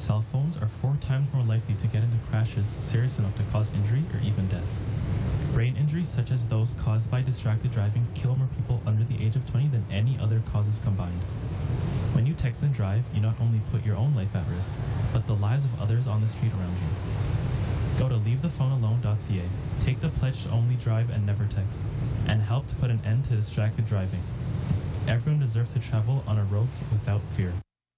cell phones are 4 times more likely to get into crashes serious enough to cause injury or even death. Brain injuries such as those caused by distracted driving kill more people under the age of 20 than any other causes combined. When you text and drive, you not only put your own life at risk, but the lives of others on the street around you. Go to leavethephonealone.ca, take the pledge to only drive and never text, and help to put an end to distracted driving. Everyone deserves to travel on our roads without fear.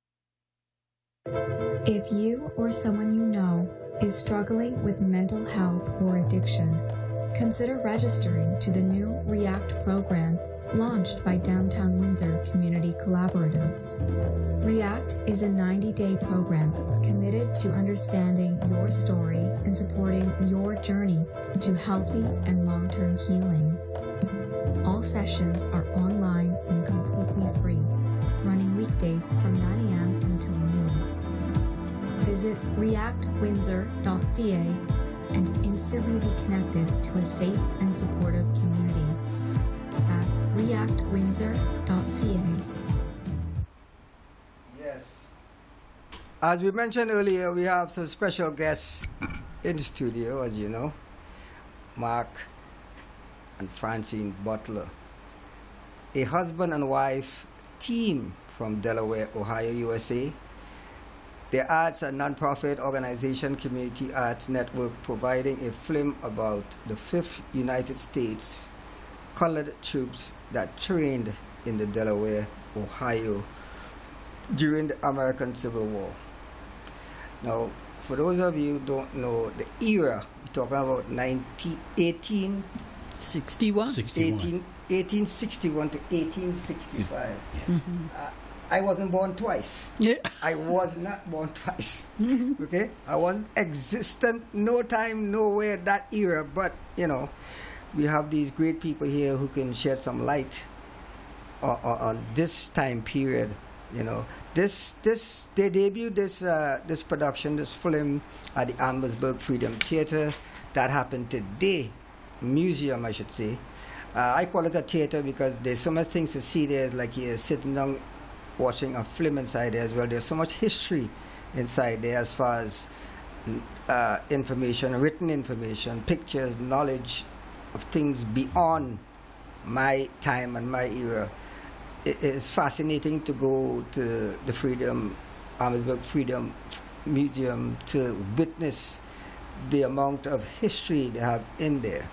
If you or someone you know is struggling with mental health or addiction, consider registering to the new REACT program launched by Downtown Windsor Community Collaborative. REACT is a 90-day program committed to understanding your story and supporting your journey to healthy and long-term healing. All sessions are online and completely free, running weekdays from 9 a.m. until noon. Visit reactwindsor.ca and instantly be connected to a safe and supportive community. That's reactwindsor.ca. Yes. As we mentioned earlier, we have some special guests in the studio, as you know. Mark and Francine Butler, a husband and wife team from Delaware, Ohio, USA. The arts and nonprofit organization Community Arts Network, providing a film about the 5th United States colored troops that trained in the Delaware, Ohio during the American Civil War. Now, for those of you who don't know the era, we're talking about 61. 1861 to 1865. Yeah. Mm-hmm. I wasn't born twice. Yeah. I was not born twice. Mm-hmm. Okay? I wasn't existent no time, nowhere that era, but, you know, we have these great people here who can shed some light on this time period. You know, they debuted this production, this film at the Ambersburg Freedom Theater. That happened today, museum, I should say. I call it a theater because there's so much things to see there. It's like you're sitting down watching a film inside there as well. There's so much history inside there as far as information, written information, pictures, knowledge of things beyond my time and my era. It's fascinating to go to the Ambersburg Freedom Museum to witness the amount of history they have in there.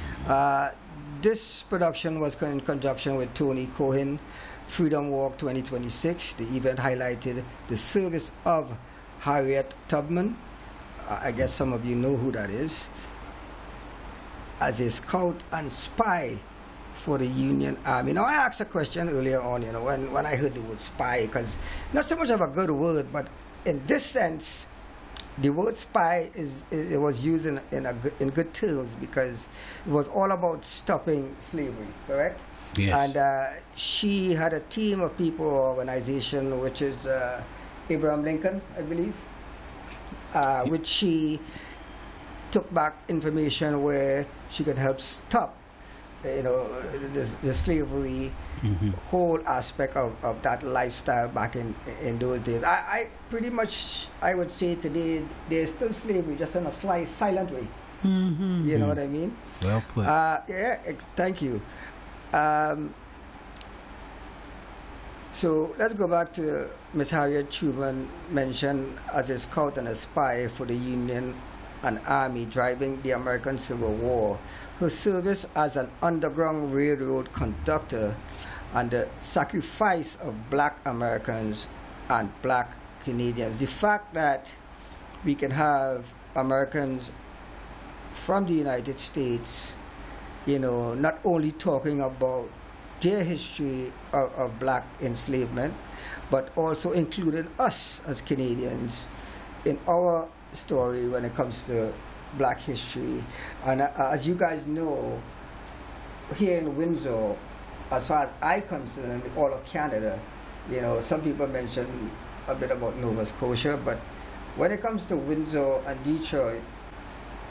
This production was in conjunction with Tony Cohen, Freedom Walk 2026. The event highlighted the service of Harriet Tubman. I guess some of you know who that is. As a scout and spy for the Union Army. Now, I asked a question earlier on, you know, when I heard the word spy, because not so much of a good word, but in this sense, the word spy it was used in good terms, because it was all about stopping slavery, correct? Yes. And she had a team of people, organization, which is Abraham Lincoln, I believe, which she took back information where she could help stop, you know, the slavery, whole aspect of that lifestyle back in those days. I pretty much, I would say today, there's still slavery, just in a silent way. Mm-hmm. You know what I mean? Well put. Thank you. So let's go back to Miss Harriet Tubman, mentioned as a scout and a spy for the Union and Army driving the American Civil War. Her service as an Underground Railroad conductor and the sacrifice of black Americans and black Canadians. The fact that we can have Americans from the United States, you know, not only talking about their history of black enslavement, but also including us as Canadians in our story when it comes to black history. And as you guys know, here in Windsor, as far as I'm concerned, all of Canada, you know, some people mention a bit about Nova Scotia, but when it comes to Windsor and Detroit,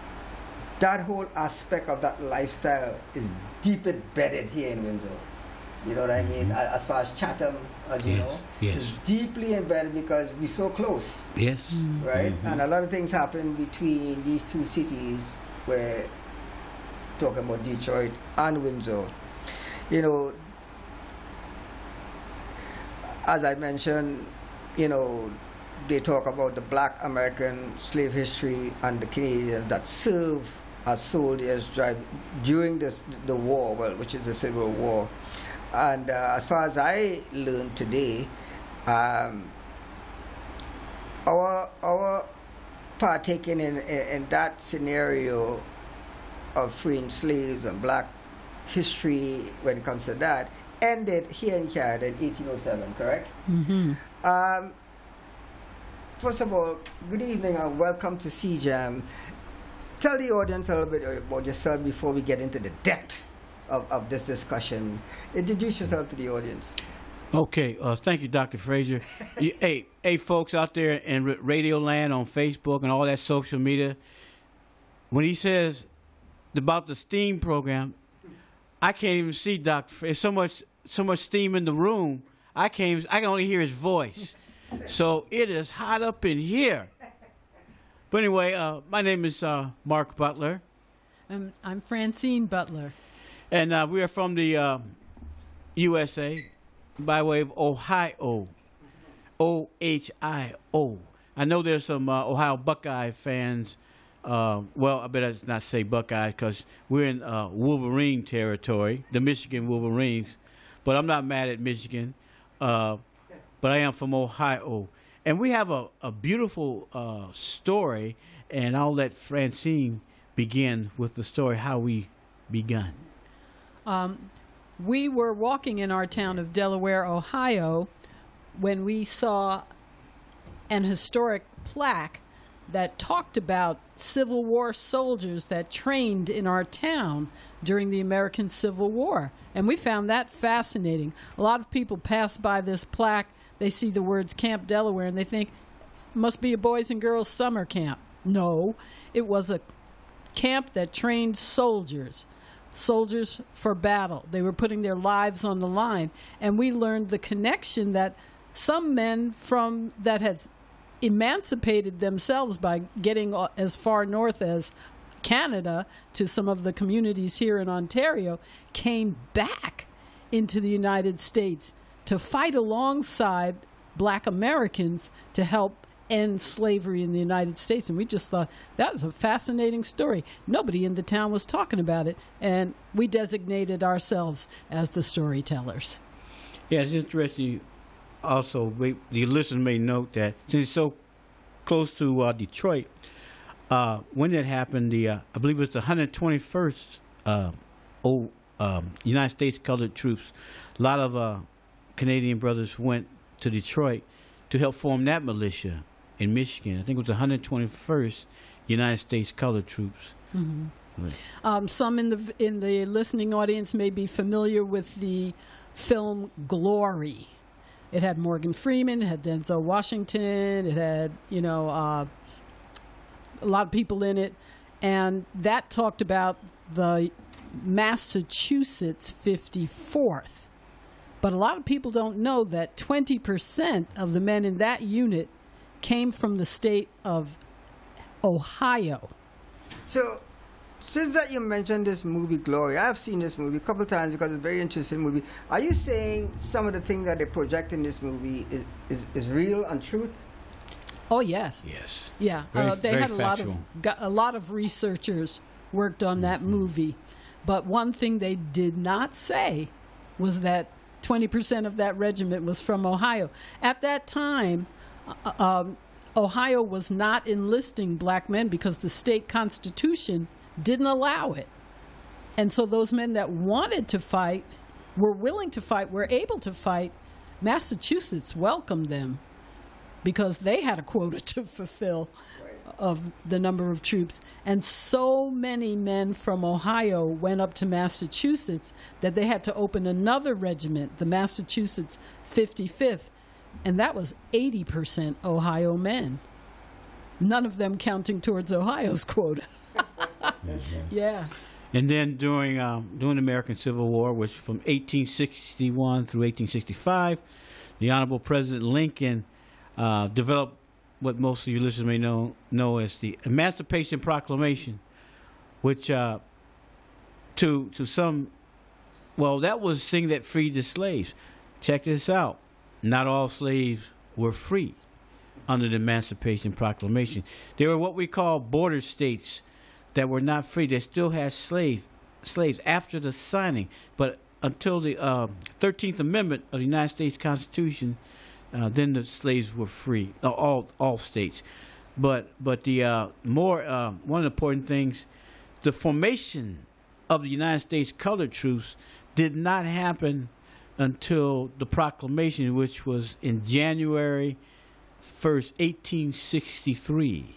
that whole aspect of that lifestyle is deep embedded here in Windsor. You know what I mean? As far as Chatham, as you know, it's deeply embedded because we're so close. Yes. Right? And a lot of things happen between these two cities where, talking about Detroit and Windsor, you know, as I mentioned, you know, they talk about the black American slave history and the Canadians that served as soldiers during the war, well, which is the Civil War. And as far as I learned today, our partaking in that scenario of freeing slaves and black history when it comes to that ended here in Canada in 1807, correct? First of all, good evening and welcome to CJAM. Tell the audience a little bit about yourself before we get into the depth of this discussion. Introduce yourself to the audience. Okay, thank you, Dr. Frazier. Hey, folks out there in Radio Land on Facebook and all that social media, when he says about the STEAM program, I can't even see Dr. Frazier. There's so much steam in the room, I can only hear his voice. So it is hot up in here. But anyway, my name is Mark Butler. I'm Francine Butler. And we are from the USA by way of Ohio. OHIO. I know there's some Ohio Buckeye fans. Well, I better not say Buckeyes because we're in Wolverine territory, the Michigan Wolverines. But I'm not mad at Michigan. But I am from Ohio. And we have a beautiful story, and I'll let Francine begin with the story, how we begun. We were walking in our town of Delaware, Ohio, when we saw an historic plaque that talked about Civil War soldiers that trained in our town during the American Civil War. And we found that fascinating. A lot of people pass by this plaque, they see the words Camp Delaware, and they think, it must be a boys and girls summer camp. No, it was a camp that trained soldiers for battle. They were putting their lives on the line. And we learned the connection that some men that had emancipated themselves by getting as far north as Canada to some of the communities here in Ontario came back into the United States to fight alongside black Americans to help end slavery in the United States. And we just thought that was a fascinating story. Nobody in the town was talking about it, and we designated ourselves as the storytellers. Yeah, it's interesting. Also, the listeners may note that since it's so close to Detroit, when that happened, I believe it was the 121st United States Colored Troops. A lot of Canadian brothers went to Detroit to help form that militia in Michigan. I think it was the 121st United States Colored Troops. Mm-hmm. Some in the listening audience may be familiar with the film Glory. It had Morgan Freeman, it had Denzel Washington, it had, a lot of people in it. And that talked about the Massachusetts 54th. But a lot of people don't know that 20% of the men in that unit came from the state of Ohio. So, since that you mentioned this movie Glory, I've seen this movie a couple of times because it's a very interesting movie. Are you saying some of the things that they project in this movie is real and truth? Oh yes. Yes. Yeah. They had a lot of researchers worked on that movie, but one thing they did not say was that 20% of that regiment was from Ohio. At that time, Ohio was not enlisting black men because the state constitution didn't allow it. And so those men that wanted to fight, were willing to fight, were able to fight, Massachusetts welcomed them because they had a quota to fulfill of the number of troops. And so many men from Ohio went up to Massachusetts that they had to open another regiment, the Massachusetts 55th, and that was 80% Ohio men. None of them counting towards Ohio's quota. Yeah. And then during the American Civil War, which from 1861 through 1865, the Honorable President Lincoln developed what most of your listeners may know as the Emancipation Proclamation, which to some, well, that was the thing that freed the slaves. Check this out. Not all slaves were free under the Emancipation Proclamation. There were what we call border states that were not free. They still had slaves after the signing, but until the 13th Amendment of the United States Constitution, then the slaves were free, all states. But the more one of the important things, the formation of the United States colored troops did not happen until the proclamation, which was in January 1st, 1863.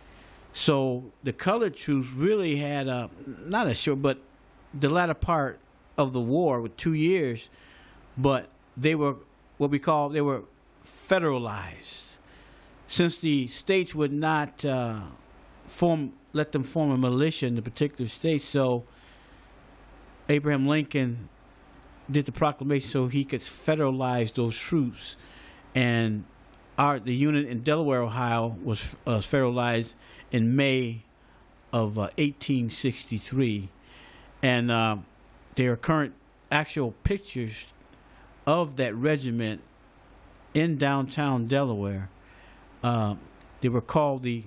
So the colored troops really had not a short, but the latter part of the war with 2 years, but they were what we call, they were federalized. Since the states would not let them form a militia in the particular state, so Abraham Lincoln did the proclamation so he could federalize those troops, and the unit in Delaware, Ohio, was federalized in May of 1863, and there are current actual pictures of that regiment in downtown Delaware. They were called the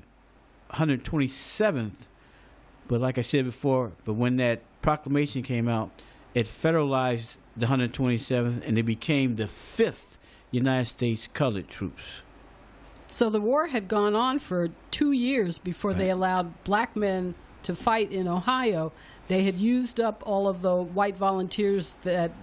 127th, but like I said before, but when that proclamation came out, it federalized the 127th, and they became the 5th United States Colored Troops. So the war had gone on for 2 years before they allowed black men to fight in Ohio. They had used up all of the white volunteers that,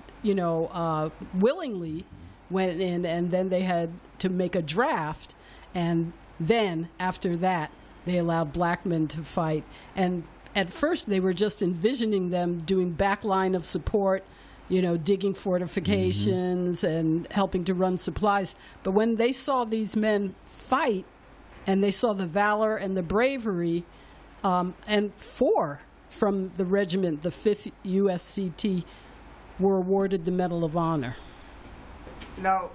willingly went in, and then they had to make a draft, and then after that they allowed black men to fight. And at first they were just envisioning them doing backline of support, digging fortifications and helping to run supplies. But when they saw these men fight, and they saw the valor and the bravery, and 4 from the regiment, the 5th USCT, were awarded the Medal of Honor. Now,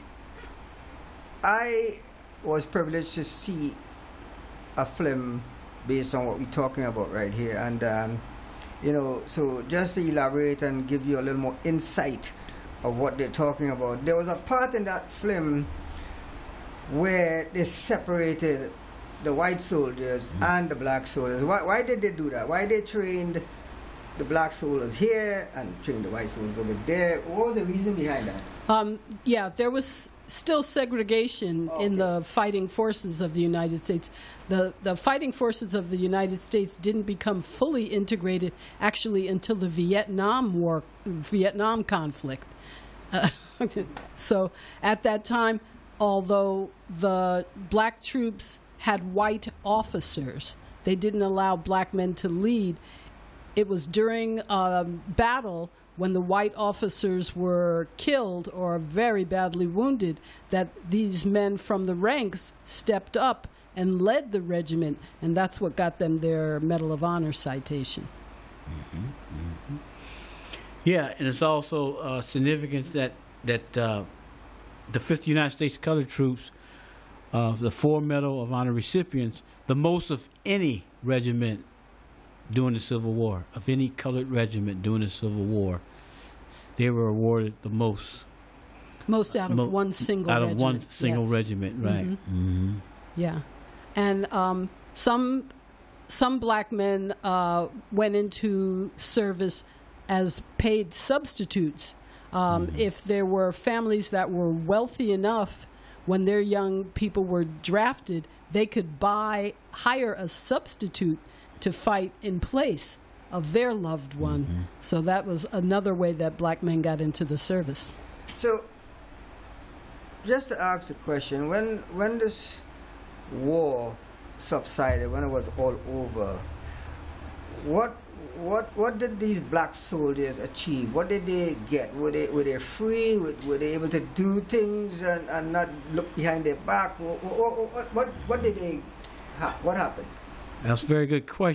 I was privileged to see a film based on what we're talking about right here, and so just to elaborate and give you a little more insight of what they're talking about, there was a part in that film where they separated the white soldiers and the black soldiers. Why did they do that? Why they trained the black soldiers here and trained the white soldiers over there? What was the reason behind that? There was still segregation in the fighting forces of the United States. The fighting forces of the United States didn't become fully integrated actually until the Vietnam conflict. So at that time, although the black troops had white officers, they didn't allow black men to lead. It was during a battle when the white officers were killed or very badly wounded that these men from the ranks stepped up and led the regiment, and that's what got them their Medal of Honor citation. Yeah, and it's also significant that the 5th United States Colored Troops, the 4 Medal of Honor recipients, the most of any regiment during the Civil War, of any colored regiment during the Civil War, they were awarded the most. Most out of one single regiment. Out of one single regiment, right. Mm-hmm. Yeah. And some black men went into service as paid substitutes. If there were families that were wealthy enough, when their young people were drafted, they could hire a substitute to fight in place of their loved one. So that was another way that black men got into the service. So, just to ask the question, when this war subsided, when it was all over, what did these black soldiers achieve? What did they get? Were they free? Were they able to do things and not look behind their back? What did they? What happened? That's a very good question.